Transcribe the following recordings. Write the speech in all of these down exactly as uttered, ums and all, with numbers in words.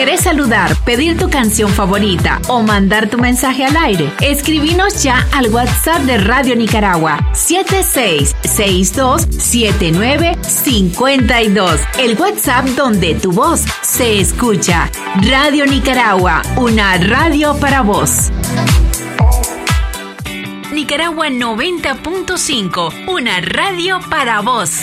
¿Querés saludar, pedir tu canción favorita o mandar tu mensaje al aire? Escribinos ya al WhatsApp de Radio Nicaragua siete seis seis dos siete nueve cinco dos. El WhatsApp donde tu voz se escucha. Radio Nicaragua, una radio para vos. Nicaragua noventa punto cinco, una radio para vos.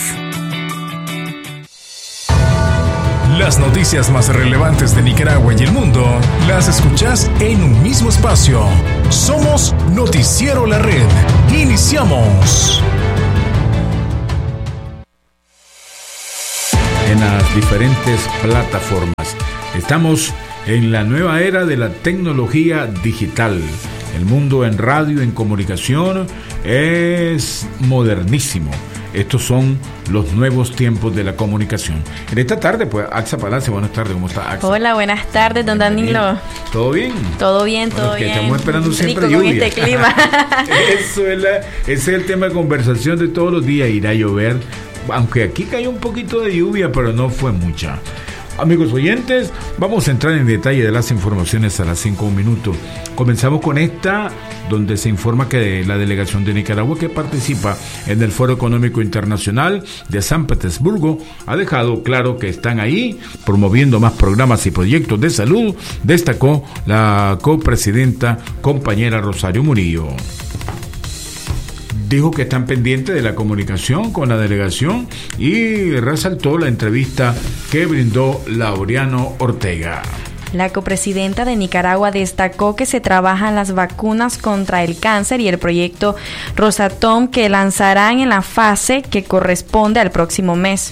Las noticias más relevantes de Nicaragua y el mundo las escuchás en un mismo espacio. Somos Noticiero La Red. Iniciamos. En las diferentes plataformas. Estamos en la nueva era de la tecnología digital. El mundo en radio, en comunicación, es modernísimo. Estos son los nuevos tiempos de la comunicación. En esta tarde, pues, Axa Palacio, buenas tardes, ¿cómo está Axa? Hola, buenas tardes, don Danilo. ¿Todo bien? Todo bien, todo bueno, bien. Estamos esperando siempre rico lluvia. Con este clima. Eso es la, ese es el tema de conversación de todos los días, irá a llover. Aunque aquí cayó un poquito de lluvia, pero no fue mucha. Amigos oyentes, vamos a entrar en detalle de las informaciones a las cinco minutos. Comenzamos con esta, donde se informa que la delegación de Nicaragua que participa en el Foro Económico Internacional de San Petersburgo ha dejado claro que están ahí promoviendo más programas y proyectos de salud, destacó la copresidenta compañera Rosario Murillo. Dijo que están pendientes de la comunicación con la delegación y resaltó la entrevista que brindó Laureano Ortega. La copresidenta de Nicaragua destacó que se trabajan las vacunas contra el cáncer y el proyecto Rosatom que lanzarán en la fase que corresponde al próximo mes.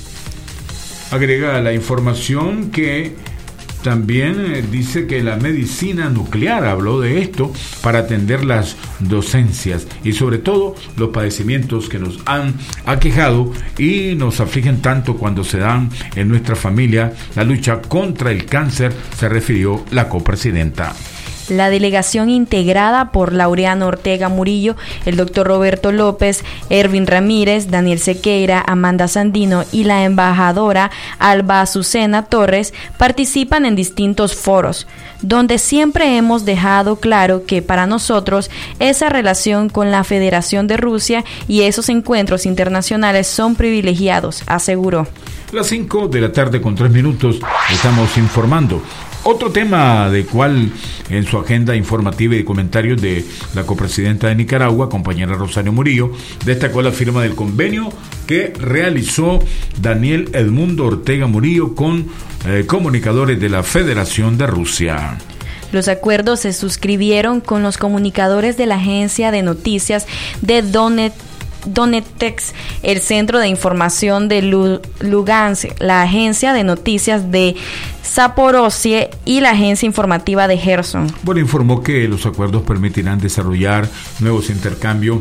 Agrega la información que también eh, dice que la medicina nuclear habló de esto para atender las docencias y sobre todo los padecimientos que nos han aquejado y nos afligen tanto cuando se dan en nuestra familia. La lucha contra el cáncer, se refirió la copresidenta. La delegación integrada por Laureano Ortega Murillo, el doctor Roberto López, Erwin Ramírez, Daniel Sequeira, Amanda Sandino y la embajadora Alba Azucena Torres participan en distintos foros, donde siempre hemos dejado claro que para nosotros esa relación con la Federación de Rusia y esos encuentros internacionales son privilegiados, aseguró. Las cinco de la tarde con tres minutos estamos informando. Otro tema de cual en su agenda informativa y de comentarios de la copresidenta de Nicaragua, compañera Rosario Murillo, destacó la firma del convenio que realizó Daniel Edmundo Ortega Murillo con eh, comunicadores de la Federación de Rusia. Los acuerdos se suscribieron con los comunicadores de la agencia de noticias de Donetsk, Donetex, el Centro de Información de Lugansk, la Agencia de Noticias de Zaporozhye y la Agencia Informativa de Gerson. Bueno, informó que los acuerdos permitirán desarrollar nuevos intercambios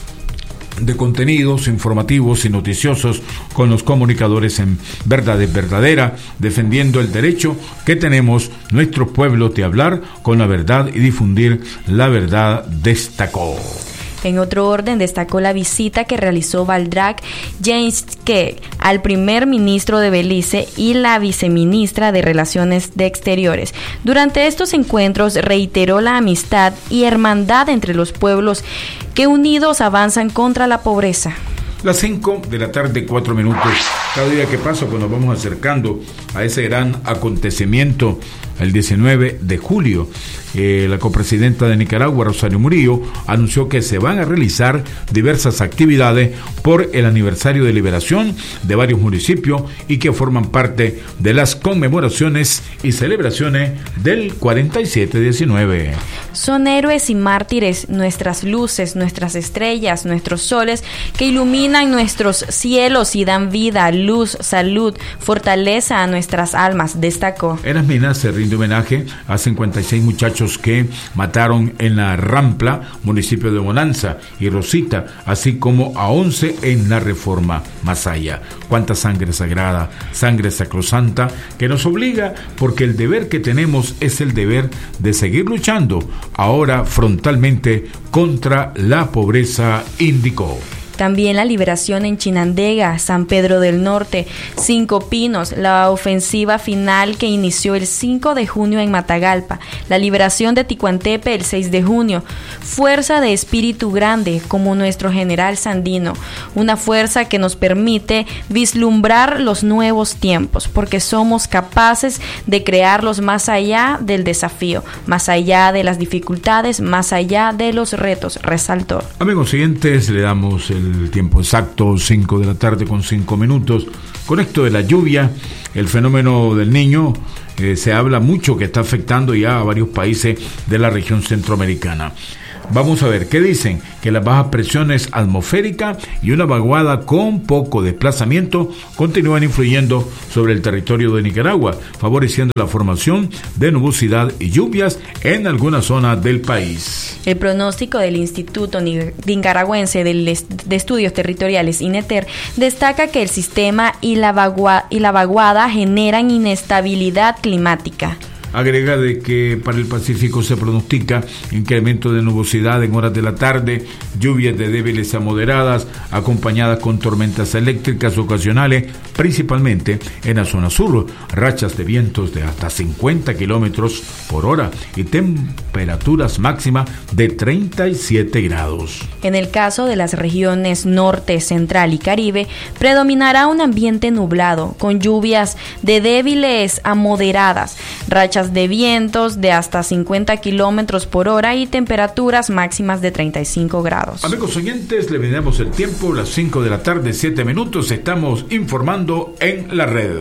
de contenidos informativos y noticiosos con los comunicadores en Verdad es Verdadera, defendiendo el derecho que tenemos nuestro pueblo de hablar con la verdad y difundir la verdad, destacó. En otro orden, destacó la visita que realizó Baldrak Jainske al primer ministro de Belice y la viceministra de Relaciones de Exteriores. Durante estos encuentros reiteró la amistad y hermandad entre los pueblos que unidos avanzan contra la pobreza. Las cinco de la tarde, cuatro minutos. Cada día que pasa, pues nos vamos acercando a ese gran acontecimiento, el diecinueve de julio. Eh, la copresidenta de Nicaragua, Rosario Murillo, anunció que se van a realizar diversas actividades por el aniversario de liberación de varios municipios y que forman parte de las conmemoraciones y celebraciones del cuarenta y siete diecinueve. Son héroes y mártires nuestras luces, nuestras estrellas, nuestros soles que iluminan nuestros cielos y dan vida, luz, salud, fortaleza a nuestras almas, destacó. En las minas se rinde homenaje a cincuenta y seis muchachos que mataron en la Rampla, municipio de Bonanza y Rosita, así como a once en la Reforma Masaya. Cuánta sangre sagrada, sangre sacrosanta que nos obliga, porque el deber que tenemos es el deber de seguir luchando ahora frontalmente contra la pobreza, indicó. También la liberación en Chinandega, San Pedro del Norte, Cinco Pinos, la ofensiva final que inició el cinco de junio en Matagalpa, la liberación de Ticuantepe el seis de junio, fuerza de espíritu grande como nuestro general Sandino, una fuerza que nos permite vislumbrar los nuevos tiempos, porque somos capaces de crearlos más allá del desafío, más allá de las dificultades, más allá de los retos, resaltó. Amigos siguientes, le damos el tiempo exacto, cinco de la tarde con cinco minutos. Con esto de la lluvia, el fenómeno del Niño, eh, se habla mucho que está afectando ya a varios países de la región centroamericana. Vamos a ver qué dicen, que las bajas presiones atmosféricas y una vaguada con poco desplazamiento continúan influyendo sobre el territorio de Nicaragua, favoreciendo la formación de nubosidad y lluvias en algunas zonas del país. El pronóstico del Instituto Nicaragüense de Estudios Territoriales, INETER, destaca que el sistema y la, vagua, y la vaguada generan inestabilidad climática. Agrega de que para el Pacífico se pronostica incremento de nubosidad en horas de la tarde, lluvias de débiles a moderadas, acompañadas con tormentas eléctricas ocasionales, principalmente en la zona sur, rachas de vientos de hasta cincuenta kilómetros por hora y temperaturas máximas de treinta y siete grados. En el caso de las regiones norte, central y Caribe, predominará un ambiente nublado, con lluvias de débiles a moderadas, rachas de vientos de hasta cincuenta kilómetros por hora y temperaturas máximas de treinta y cinco grados. Amigos oyentes, le vendemos el tiempo, las cinco de la tarde, siete minutos, estamos informando en la red.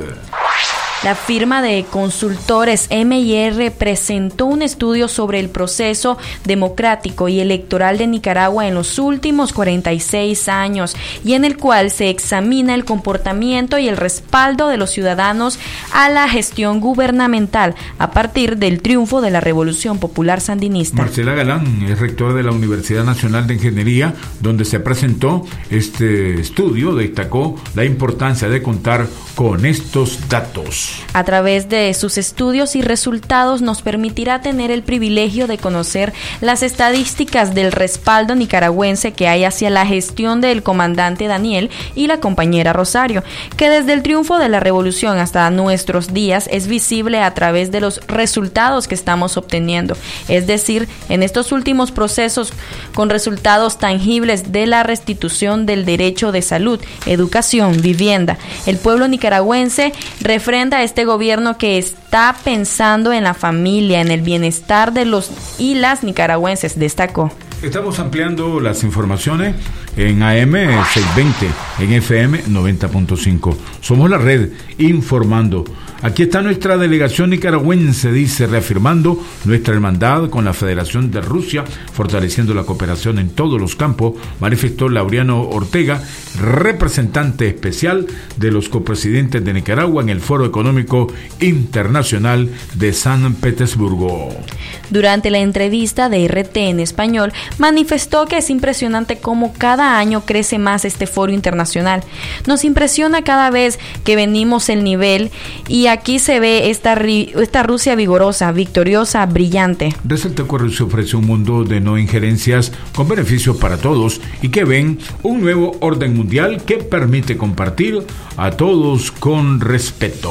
La firma de consultores M I R presentó un estudio sobre el proceso democrático y electoral de Nicaragua en los últimos cuarenta y seis años y en el cual se examina el comportamiento y el respaldo de los ciudadanos a la gestión gubernamental a partir del triunfo de la Revolución Popular Sandinista. Marcela Galán es rectora de la Universidad Nacional de Ingeniería, donde se presentó este estudio, destacó la importancia de contar con estos datos. A través de sus estudios y resultados nos permitirá tener el privilegio de conocer las estadísticas del respaldo nicaragüense que hay hacia la gestión del comandante Daniel y la compañera Rosario, que desde el triunfo de la revolución hasta nuestros días es visible a través de los resultados que estamos obteniendo, es decir, en estos últimos procesos con resultados tangibles de la restitución del derecho de salud, educación, vivienda. El pueblo nicaragüense refrenda a este gobierno que está pensando en la familia, en el bienestar de los y las nicaragüenses, destacó. Estamos ampliando las informaciones en A M seiscientos veinte, en F M noventa punto cinco. Somos la red informando. Aquí está nuestra delegación nicaragüense, dice, reafirmando nuestra hermandad con la Federación de Rusia, fortaleciendo la cooperación en todos los campos, manifestó Laureano Ortega, representante especial de los copresidentes de Nicaragua en el Foro Económico Internacional de San Petersburgo. Durante la entrevista de R T en español, manifestó que es impresionante cómo cada año crece más este foro internacional. Nos impresiona cada vez que venimos el nivel y aquí se ve esta, esta Rusia vigorosa, victoriosa, brillante. Resalta que se ofrece un mundo de no injerencias con beneficios para todos y que ven un nuevo orden mundial que permite compartir a todos con respeto.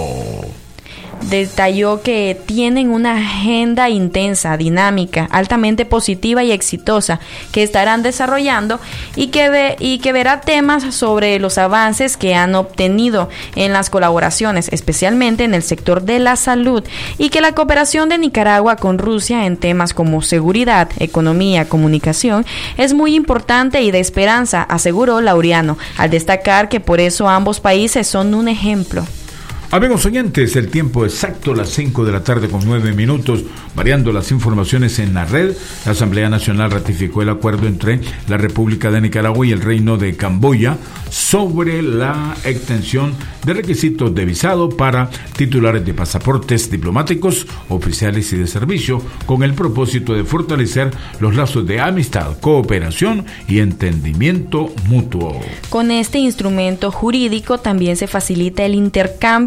Detalló que tienen una agenda intensa, dinámica, altamente positiva y exitosa que estarán desarrollando y que, ve, y que verá temas sobre los avances que han obtenido en las colaboraciones, especialmente en el sector de la salud, y que la cooperación de Nicaragua con Rusia en temas como seguridad, economía, comunicación es muy importante y de esperanza, aseguró Laureano, al destacar que por eso ambos países son un ejemplo. Amigos oyentes, el tiempo exacto, las cinco de la tarde con nueve minutos, variando las informaciones en la red. La Asamblea Nacional ratificó el acuerdo entre la República de Nicaragua y el Reino de Camboya sobre la extensión de requisitos de visado para titulares de pasaportes diplomáticos, oficiales y de servicio, con el propósito de fortalecer los lazos de amistad, cooperación y entendimiento mutuo. Con este instrumento jurídico también se facilita el intercambio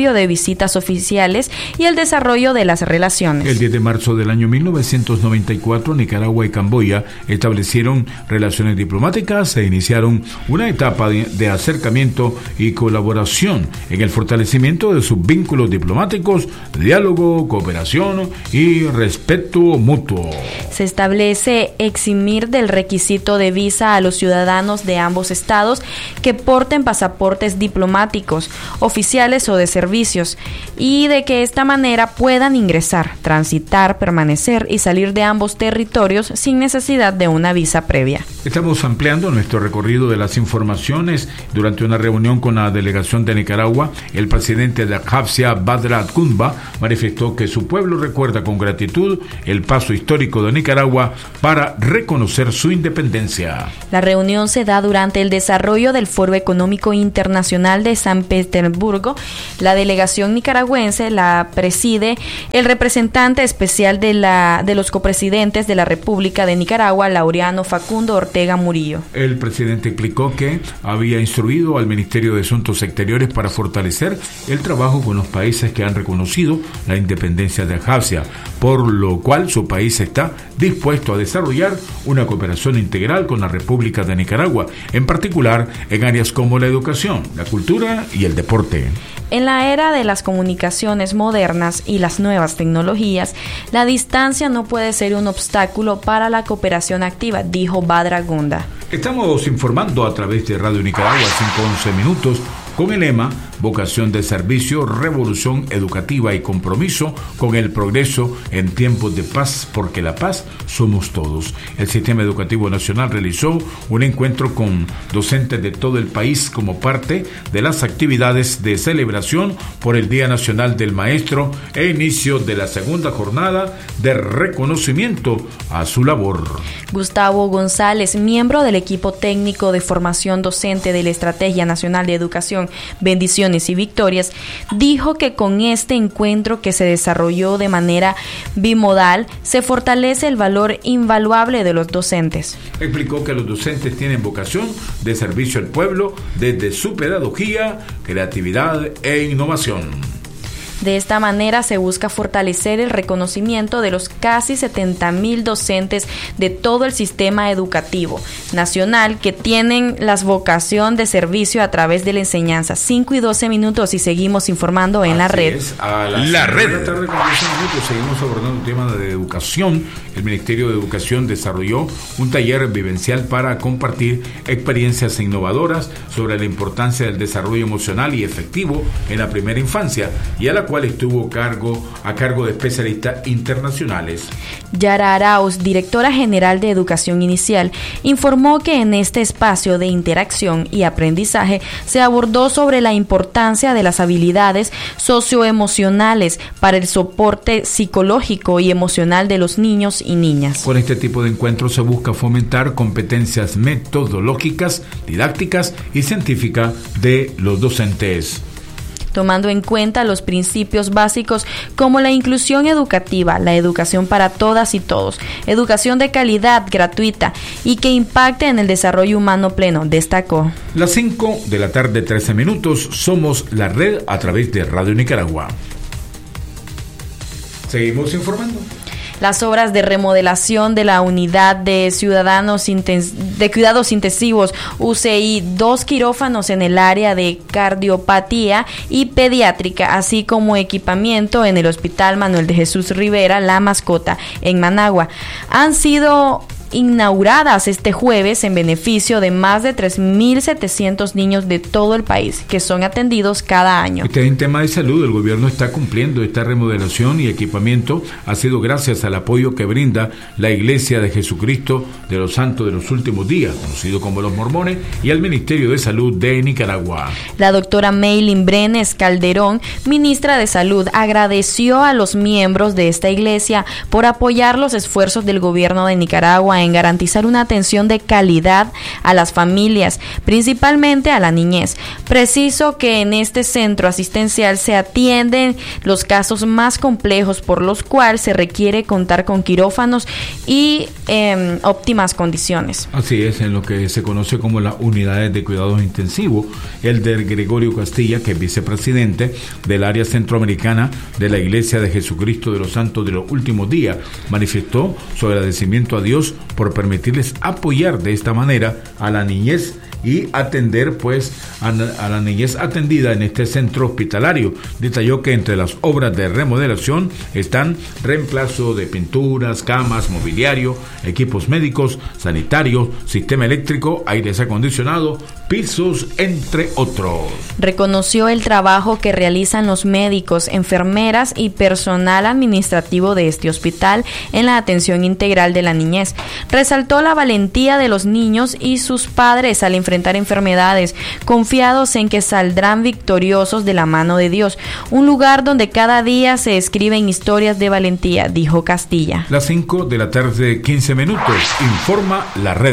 intercambio de visitas oficiales y el desarrollo de las relaciones. El diez de marzo del año mil novecientos noventa y cuatro, Nicaragua y Camboya establecieron relaciones diplomáticas e iniciaron una etapa de, de acercamiento y colaboración en el fortalecimiento de sus vínculos diplomáticos, diálogo, cooperación y respeto mutuo. Se establece eximir del requisito de visa a los ciudadanos de ambos estados que porten pasaportes diplomáticos, oficiales o de servicios, y de que de esta manera puedan ingresar, transitar, permanecer y salir de ambos territorios sin necesidad de una visa previa. Estamos ampliando nuestro recorrido de las informaciones. Durante una reunión con la delegación de Nicaragua, el presidente de Abjasia, Badra Atkunba, manifestó que su pueblo recuerda con gratitud el paso histórico de Nicaragua para reconocer su independencia. La reunión se da durante el desarrollo del Foro Económico Internacional de San Petersburgo. La delegación nicaragüense la preside el representante especial de, la, de los copresidentes de la República de Nicaragua, Laureano Facundo Ortega Murillo. El presidente explicó que había instruido al Ministerio de Asuntos Exteriores para fortalecer el trabajo con los países que han reconocido la independencia de Abjasia, por lo cual su país está dispuesto a desarrollar una cooperación integral con la República de Nicaragua, en particular en áreas como la educación, la cultura y el deporte. En la era de las comunicaciones modernas y las nuevas tecnologías, la distancia no puede ser un obstáculo para la cooperación activa, dijo Badra Gunda. Estamos informando a través de Radio Nicaragua, cinco once minutos, con el lema Vocación de Servicio, Revolución Educativa y Compromiso con el Progreso en tiempos de paz, porque la paz somos todos. El Sistema Educativo Nacional realizó un encuentro con docentes de todo el país como parte de las actividades de celebración por el Día Nacional del Maestro e inicio de la segunda jornada de reconocimiento a su labor. Gustavo González, miembro del equipo técnico de formación docente de la Estrategia Nacional de Educación, Bendiciones y Victorias, dijo que con este encuentro que se desarrolló de manera bimodal, se fortalece el valor invaluable de los docentes. Explicó que los docentes tienen vocación de servicio al pueblo desde su pedagogía, creatividad e innovación. De esta manera se busca fortalecer el reconocimiento de los casi setenta mil docentes de todo el sistema educativo nacional que tienen la vocación de servicio a través de la enseñanza. cinco y doce minutos y seguimos informando en Así la red. Es, a las la red. De la tarde con doce minutos seguimos abordando el tema de educación. El Ministerio de Educación desarrolló un taller vivencial para compartir experiencias innovadoras sobre la importancia del desarrollo emocional y efectivo en la primera infancia, y a la cual estuvo cargo, a cargo de especialistas internacionales. Yara Arauz, directora general de Educación Inicial, informó que en este espacio de interacción y aprendizaje se abordó sobre la importancia de las habilidades socioemocionales para el soporte psicológico y emocional de los niños y niñas. Con este tipo de encuentros se busca fomentar competencias metodológicas, didácticas y científicas de los docentes, tomando en cuenta los principios básicos como la inclusión educativa, la educación para todas y todos, educación de calidad, gratuita y que impacte en el desarrollo humano pleno, destacó. Las cinco de la tarde, trece minutos, somos la red a través de Radio Nicaragua. Seguimos informando. Las obras de remodelación de la Unidad de Ciudadanos de Cuidados Intensivos U C I, dos quirófanos en el área de cardiopatía y pediátrica, así como equipamiento en el Hospital Manuel de Jesús Rivera, La Mascota, en Managua, han sido inauguradas este jueves en beneficio de más de tres mil setecientos niños de todo el país que son atendidos cada año. Este es un tema de salud. El gobierno está cumpliendo esta remodelación y equipamiento. Ha sido gracias al apoyo que brinda la Iglesia de Jesucristo de los Santos de los Últimos Días, conocido como los Mormones, y al Ministerio de Salud de Nicaragua. La doctora Meilin Brenes Calderón, ministra de Salud, agradeció a los miembros de esta iglesia por apoyar los esfuerzos del gobierno de Nicaragua continúa en garantizar una atención de calidad a las familias, principalmente a la niñez. Preciso que en este centro asistencial se atienden los casos más complejos, por los cuales se requiere contar con quirófanos y eh, óptimas condiciones. Así es, en lo que se conoce como las unidades de cuidados intensivos. El de Gregorio Castilla, que es vicepresidente del área centroamericana de la Iglesia de Jesucristo de los Santos de los Últimos Días, manifestó su agradecimiento a Dios por permitirles apoyar de esta manera a la niñez y atender pues a, a la niñez atendida en este centro hospitalario. Detalló que entre las obras de remodelación están reemplazo de pinturas, camas, mobiliario, equipos médicos, sanitarios, sistema eléctrico, aires acondicionados, pisos, entre otros. Reconoció el trabajo que realizan los médicos, enfermeras y personal administrativo de este hospital en la atención integral de la niñez. Resaltó la valentía de los niños y sus padres al enfrentar enfermedades, confiados en que saldrán victoriosos de la mano de Dios. Un lugar donde cada día se escriben historias de valentía, dijo Castilla. Las cinco de la tarde, quince minutos, informa La Red.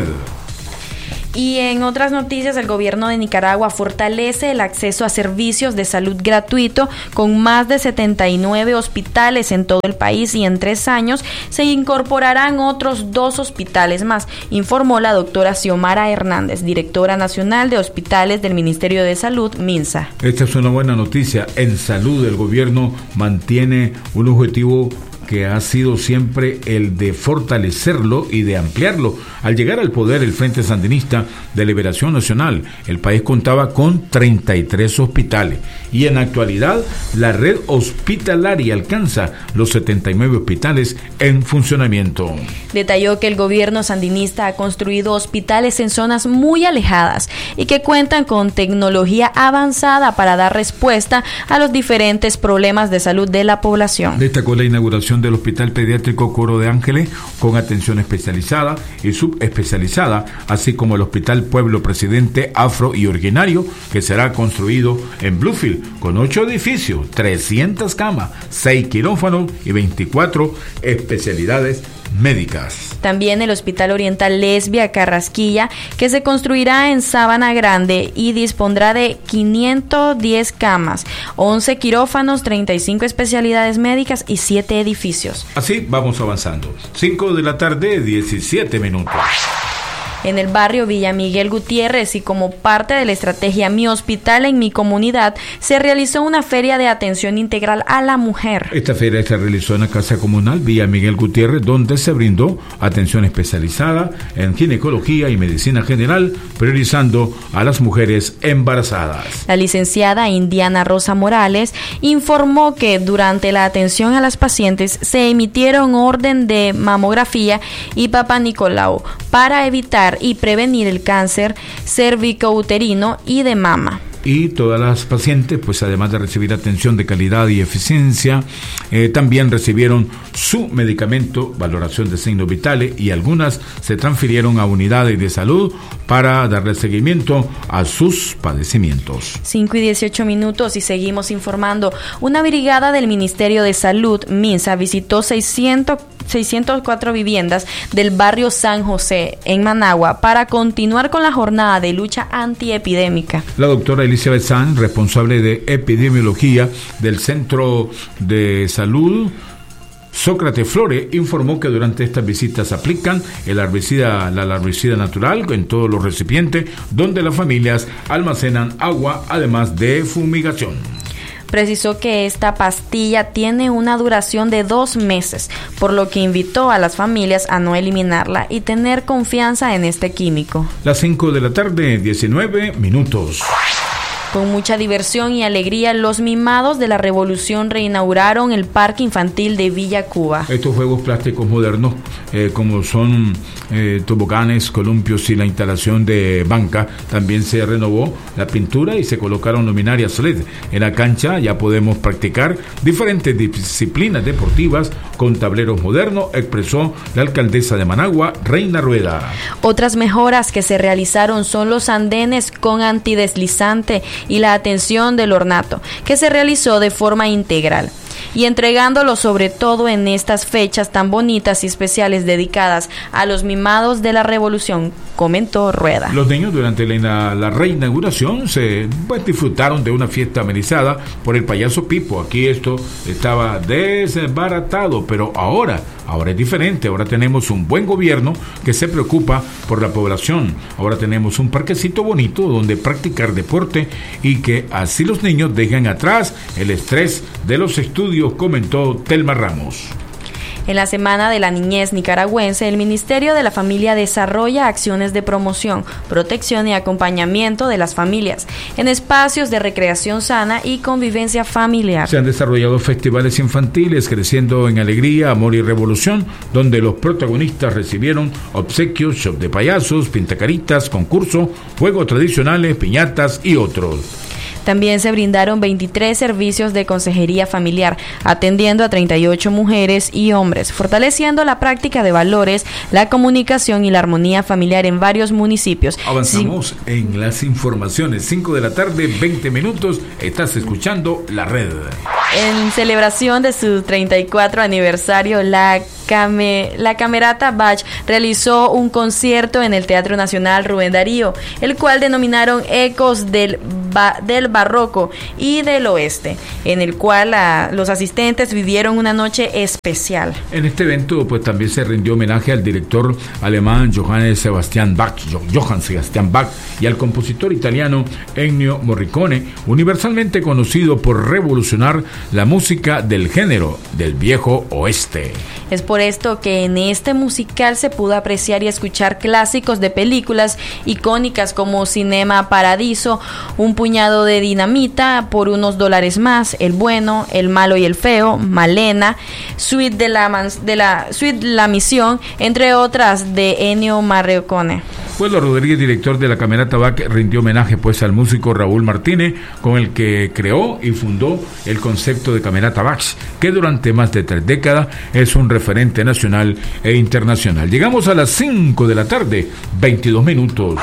Y en otras noticias, el gobierno de Nicaragua fortalece el acceso a servicios de salud gratuito con más de setenta y nueve hospitales en todo el país, y en tres años se incorporarán otros dos hospitales más, informó la doctora Xiomara Hernández, directora nacional de hospitales del Ministerio de Salud, MINSA. Esta es una buena noticia. En salud, el gobierno mantiene un objetivo que ha sido siempre el de fortalecerlo y de ampliarlo. Al llegar al poder el Frente Sandinista de Liberación Nacional, el país contaba con treinta y tres hospitales, y en la actualidad la red hospitalaria alcanza los setenta y nueve hospitales en funcionamiento. Detalló que el gobierno sandinista ha construido hospitales en zonas muy alejadas y que cuentan con tecnología avanzada para dar respuesta a los diferentes problemas de salud de la población. Destacó la inauguración del Hospital Pediátrico Coro de Ángeles con atención especializada y subespecializada, así como el Hospital Pueblo Presidente Afro y Originario, que será construido en Bluefield con ocho edificios, trescientas camas, seis quirófanos y veinticuatro especialidades médicas. También el Hospital Oriental Lesbia Carrasquilla, que se construirá en Sabana Grande y dispondrá de quinientas diez camas, once quirófanos, treinta y cinco especialidades médicas y siete edificios. Así vamos avanzando. cinco de la tarde, diecisiete minutos. En el barrio Villa Miguel Gutiérrez, y como parte de la estrategia Mi Hospital en mi Comunidad, se realizó una feria de atención integral a la mujer. Esta feria se realizó en la Casa Comunal Villa Miguel Gutiérrez, donde se brindó atención especializada en ginecología y medicina general, priorizando a las mujeres embarazadas. La licenciada Indiana Rosa Morales informó que durante la atención a las pacientes se emitieron orden de mamografía y Papa Nicolau para evitar y prevenir el cáncer cervicouterino y de mama. Y todas las pacientes, pues además de recibir atención de calidad y eficiencia, eh, también recibieron su medicamento, valoración de signos vitales, y algunas se transfirieron a unidades de salud para darle seguimiento a sus padecimientos. cinco y dieciocho minutos y seguimos informando. Una brigada del Ministerio de Salud, MINSA, visitó seiscientas cuatro viviendas del barrio San José en Managua para continuar con la jornada de lucha antiepidémica. La doctora Elizabeth Sanz, responsable de epidemiología del Centro de Salud Sócrates Flores, informó que durante estas visitas aplican el herbicida, la herbicida natural en todos los recipientes donde las familias almacenan agua, además de fumigación. Precisó que esta pastilla tiene una duración de dos meses, por lo que invitó a las familias a no eliminarla y tener confianza en este químico. Las cinco de la tarde, diecinueve minutos. Con mucha diversión y alegría, los mimados de la Revolución reinauguraron el Parque Infantil de Villa Cuba. Estos juegos plásticos modernos, eh, como son eh, toboganes, columpios y la instalación de banca, también se renovó la pintura y se colocaron luminarias L E D. En la cancha ya podemos practicar diferentes disciplinas deportivas con tableros modernos, expresó la alcaldesa de Managua, Reina Rueda. Otras mejoras que se realizaron son los andenes con antideslizante y la atención del ornato, que se realizó de forma integral. y entregándolo sobre todo en estas fechas tan bonitas y especiales dedicadas a los mimados de la revolución, comentó Rueda. Los niños durante la, la reinauguración se pues, disfrutaron de una fiesta amenizada por el payaso Pipo. Aquí esto estaba desbaratado, pero ahora, ahora es diferente. Ahora tenemos un buen gobierno que se preocupa por la población. Ahora tenemos un parquecito bonito donde practicar deporte y que así los niños dejan atrás el estrés de los estudios, comentó Telma Ramos. En la Semana de la Niñez Nicaragüense, el Ministerio de la Familia desarrolla acciones de promoción, protección y acompañamiento de las familias en espacios de recreación sana y convivencia familiar. Se han desarrollado festivales infantiles Creciendo en Alegría, Amor y Revolución, donde los protagonistas recibieron obsequios, show de payasos, pintacaritas, concurso, juegos tradicionales, piñatas y otros. También se brindaron veintitrés servicios de consejería familiar, atendiendo a treinta y ocho mujeres y hombres, fortaleciendo la práctica de valores, la comunicación y la armonía familiar en varios municipios. Avanzamos sí. en las informaciones. cinco de la tarde, veinte minutos. Estás escuchando La Red. En celebración de su treinta y cuatro aniversario, la, Came, la Camerata Bach realizó un concierto en el Teatro Nacional Rubén Darío, el cual denominaron Ecos del, ba, del Barroco y del Oeste, en el cual a, los asistentes vivieron una noche especial. En este evento pues también se rindió homenaje al director alemán Johann Sebastian Bach, Johann Sebastian Bach y al compositor italiano Ennio Morricone, universalmente conocido por revolucionar la música del género del viejo oeste. Es por esto que en este musical se pudo apreciar y escuchar clásicos de películas icónicas como Cinema Paradiso, Un puñado de dinamita por unos dólares más, El bueno, El malo y el feo, Malena, Suite de la, man- de la, Suite La Misión, entre otras de Ennio Morricone. Pueblo Rodríguez, director de la Camerata Bach, rindió homenaje pues al músico Raúl Martínez, con el que creó y fundó el concepto de Camerata Bach, que durante más de tres décadas es un referente nacional e internacional. Llegamos a las cinco de la tarde, veintidós minutos.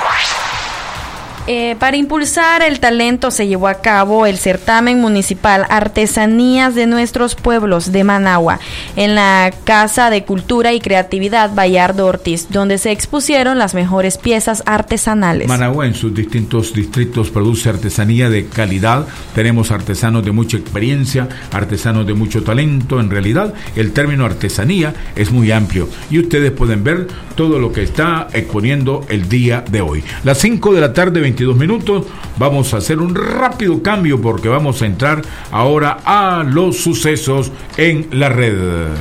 Eh, para impulsar el talento se llevó a cabo el certamen municipal Artesanías de Nuestros Pueblos de Managua en la Casa de Cultura y Creatividad Bayardo Ortiz, donde se expusieron las mejores piezas artesanales. Managua en sus distintos distritos produce artesanía de calidad. Tenemos artesanos de mucha experiencia, artesanos de mucho talento. En realidad el término artesanía es muy amplio y ustedes pueden ver todo lo que está exponiendo el día de hoy. Las cinco de la tarde, veintidós minutos, vamos a hacer un rápido cambio porque vamos a entrar ahora a los sucesos en la red.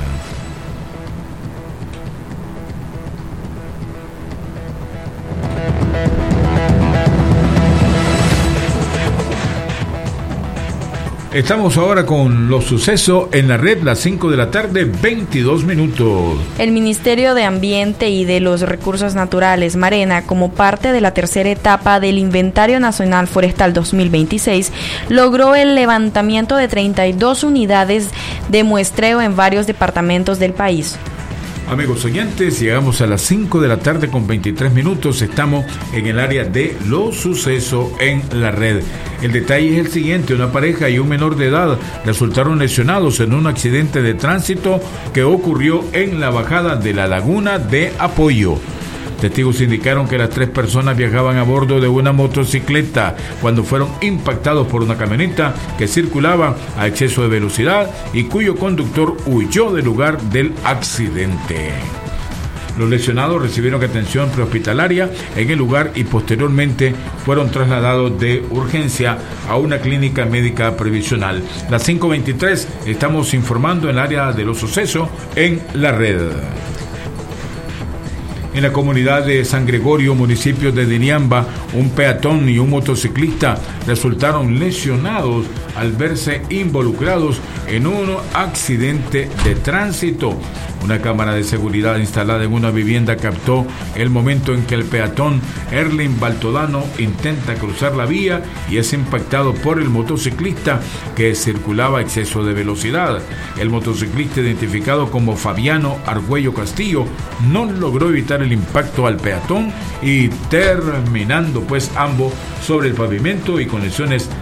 Estamos ahora con los sucesos en la red, las cinco de la tarde, veintidós minutos. El Ministerio de Ambiente y de los Recursos Naturales, Marena, como parte de la tercera etapa del Inventario Nacional Forestal dos mil veintiséis, logró el levantamiento de treinta y dos unidades de muestreo en varios departamentos del país. Amigos oyentes, llegamos a las cinco de la tarde con veintitrés minutos. Estamos en el área de los sucesos en la red. El detalle es el siguiente: una pareja y un menor de edad resultaron lesionados en un accidente de tránsito que ocurrió en la bajada de la Laguna de Apoyo. Testigos indicaron que las tres personas viajaban a bordo de una motocicleta cuando fueron impactados por una camioneta que circulaba a exceso de velocidad y cuyo conductor huyó del lugar del accidente. Los lesionados recibieron atención prehospitalaria en el lugar y posteriormente fueron trasladados de urgencia a una clínica médica provisional. Las cinco veintitrés, estamos informando en el área de los sucesos en la red. En la comunidad de San Gregorio, municipio de Diniamba, un peatón y un motociclista resultaron lesionados al verse involucrados en un accidente de tránsito. Una cámara de seguridad instalada en una vivienda captó el momento en que el peatón Erling Baltodano intenta cruzar la vía y es impactado por el motociclista que circulaba a exceso de velocidad. El motociclista, identificado como Fabiano Argüello Castillo, no logró evitar el impacto al peatón y terminando pues ambos sobre el pavimento y con lesiones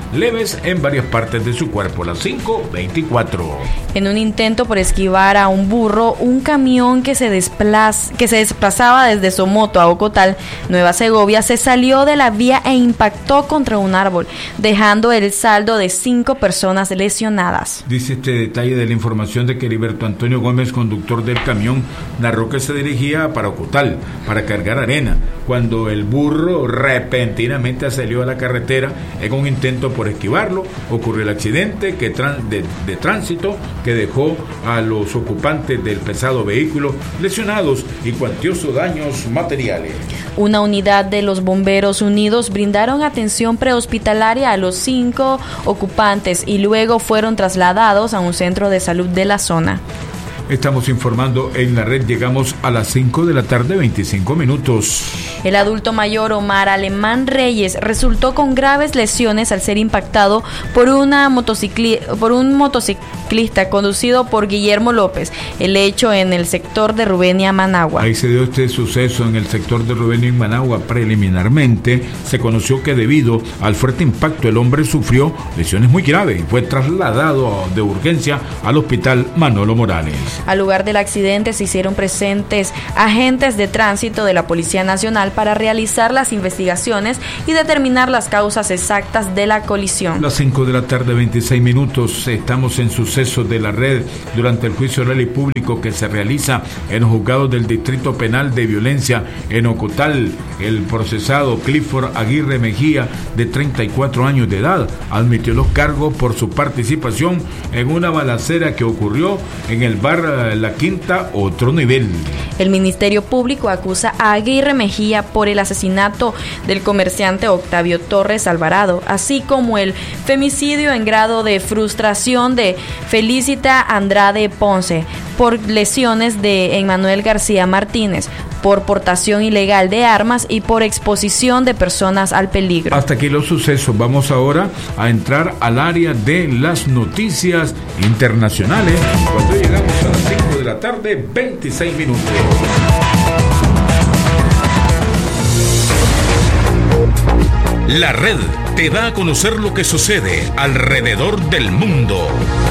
leves en varias partes de su cuerpo. Las cinco veinticuatro. En un intento por esquivar a un burro, un camión que se, desplaza, que se desplazaba desde Somoto a Ocotal, Nueva Segovia, se salió de la vía e impactó contra un árbol, dejando el saldo de cinco personas lesionadas. Dice este detalle de la información de que Heriberto Antonio Gómez, conductor del camión, narró que se dirigía para Ocotal para cargar arena, cuando el burro repentinamente salió a la carretera en un intento por esquivarlo. Ocurrió el accidente que tran- de, de tránsito que dejó a los ocupantes del pesado vehículo lesionados y cuantiosos daños materiales. Una unidad de los Bomberos Unidos brindaron atención prehospitalaria a los cinco ocupantes y luego fueron trasladados a un centro de salud de la zona. Estamos informando en la red, llegamos a las cinco de la tarde, veinticinco minutos. El adulto mayor Omar Alemán Reyes resultó con graves lesiones al ser impactado por, una motocicli- por un motociclista conducido por Guillermo López. El hecho en el sector de Rubenia, Managua. Ahí se dio este suceso en el sector de Rubenia, en Managua. Preliminarmente se conoció que debido al fuerte impacto el hombre sufrió lesiones muy graves y fue trasladado de urgencia al hospital Manolo Morales. Al lugar del accidente se hicieron presentes agentes de tránsito de la Policía Nacional para realizar las investigaciones y determinar las causas exactas de la colisión. Las cinco de la tarde, veintiséis minutos, estamos en sucesos de la red durante el juicio oral y público que se realiza en los juzgados del Distrito Penal de Violencia en Ocotal. El procesado Clifford Aguirre Mejía, de treinta y cuatro años de edad, admitió los cargos por su participación en una balacera que ocurrió en el bar La Quinta, otro nivel. El Ministerio Público acusa a Aguirre Mejía por el asesinato del comerciante Octavio Torres Alvarado, así como el femicidio en grado de frustración de Felicita Andrade Ponce, por lesiones de Emmanuel García Martínez, por portación ilegal de armas y por exposición de personas al peligro. Hasta aquí los sucesos. Vamos ahora a entrar al área de las noticias internacionales, cuando llegamos a las cinco de la tarde, veintiséis minutos. La red te da a conocer lo que sucede alrededor del mundo.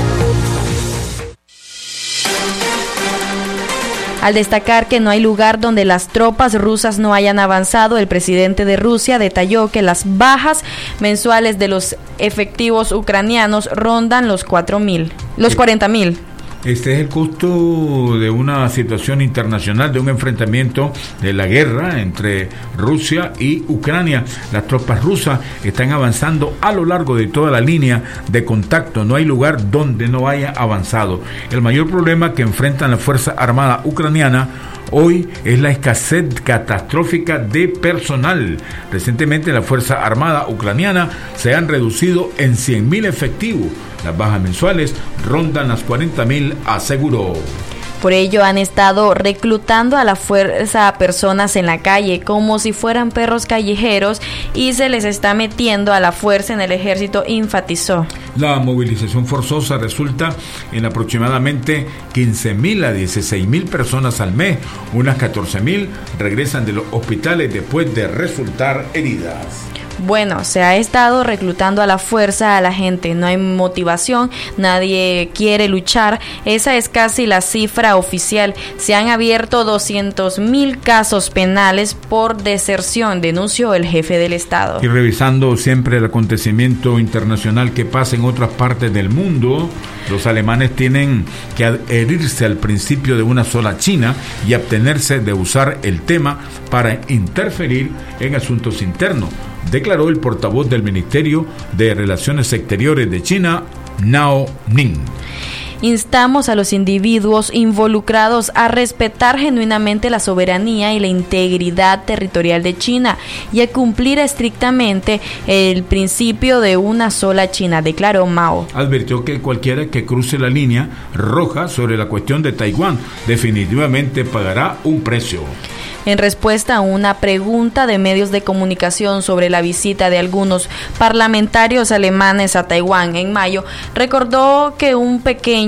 Al destacar que no hay lugar donde las tropas rusas no hayan avanzado, el presidente de Rusia detalló que las bajas mensuales de los efectivos ucranianos rondan los cuatro mil, los cuarenta mil. Este es el costo de una situación internacional, de un enfrentamiento de la guerra entre Rusia y Ucrania. Las tropas rusas están avanzando a lo largo de toda la línea de contacto. No hay lugar donde no haya avanzado. El mayor problema que enfrentan la Fuerza Armada ucraniana hoy es la escasez catastrófica de personal. Recientemente la Fuerza Armada ucraniana se han reducido en cien mil efectivos. Las bajas mensuales rondan las cuarenta mil, aseguró. Por ello han estado reclutando a la fuerza a personas en la calle como si fueran perros callejeros y se les está metiendo a la fuerza en el ejército, enfatizó. La movilización forzosa resulta en aproximadamente quince mil a dieciséis mil personas al mes. Unas catorce mil regresan de los hospitales después de resultar heridas. Bueno, se ha estado reclutando a la fuerza a la gente, no hay motivación, nadie quiere luchar, esa es casi la cifra oficial. Se han abierto doscientos mil casos penales por deserción, denunció el jefe del Estado. Y revisando siempre el acontecimiento internacional que pasa en otras partes del mundo, los alemanes tienen que adherirse al principio de una sola China y abstenerse de usar el tema para interferir en asuntos internos, declaró el portavoz del Ministerio de Relaciones Exteriores de China, Nao Ning. Instamos a los individuos involucrados a respetar genuinamente la soberanía y la integridad territorial de China y a cumplir estrictamente el principio de una sola China, declaró Mao. Advirtió que cualquiera que cruce la línea roja sobre la cuestión de Taiwán definitivamente pagará un precio. En respuesta a una pregunta de medios de comunicación sobre la visita de algunos parlamentarios alemanes a Taiwán en mayo, recordó que un pequeño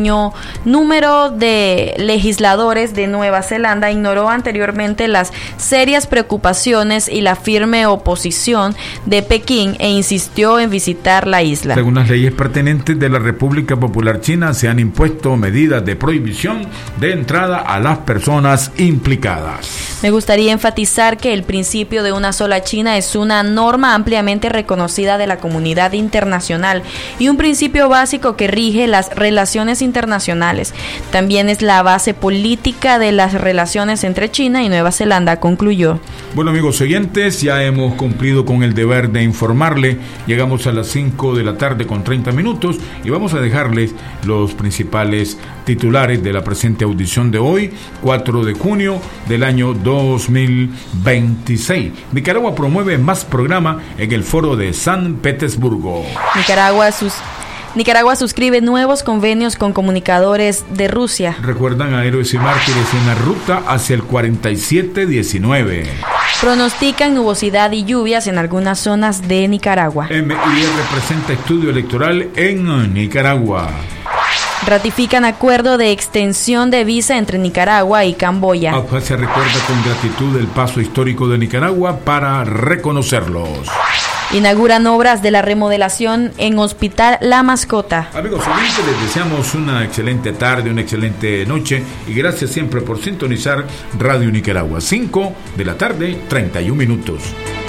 pequeño número de legisladores de Nueva Zelanda ignoró anteriormente las serias preocupaciones y la firme oposición de Pekín e insistió en visitar la isla. Según las leyes pertinentes de la República Popular China, se han impuesto medidas de prohibición de entrada a las personas implicadas. Me gustaría enfatizar que el principio de una sola China es una norma ampliamente reconocida de la comunidad internacional y un principio básico que rige las relaciones internacionales. También es la base política de las relaciones entre China y Nueva Zelanda, concluyó. Bueno, amigos oyentes, ya hemos cumplido con el deber de informarle. Llegamos a las cinco de la tarde con treinta minutos y vamos a dejarles los principales titulares de la presente audición de hoy, cuatro de junio del año dos mil veintiséis. Nicaragua promueve más programa en el Foro de San Petersburgo. Nicaragua sus Nicaragua suscribe nuevos convenios con comunicadores de Rusia. Recuerdan a héroes y mártires en la ruta hacia el cuarenta y siete diecinueve. Pronostican nubosidad y lluvias en algunas zonas de Nicaragua. M I R presenta estudio electoral en Nicaragua. Ratifican acuerdo de extensión de visa entre Nicaragua y Camboya. Abjasia recuerda con gratitud el paso histórico de Nicaragua para reconocerlos. Inauguran obras de la remodelación en Hospital La Mascota. Amigos oyentes, les deseamos una excelente tarde, una excelente noche y gracias siempre por sintonizar Radio Nicaragua. cinco de la tarde, treinta y un minutos.